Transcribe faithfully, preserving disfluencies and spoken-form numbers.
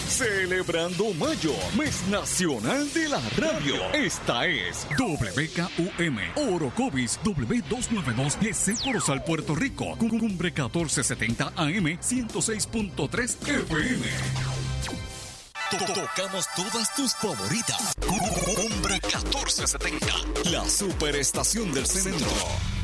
Celebrando Mayo, mes nacional de la radio. Esta es W K U M, Orocovis W doscientos noventa y dos G C Corozal, Puerto Rico. Cumbre catorce setenta A M, ciento seis punto tres F M. Tocamos todas tus favoritas. Cumbre catorce setenta, la superestación del centro.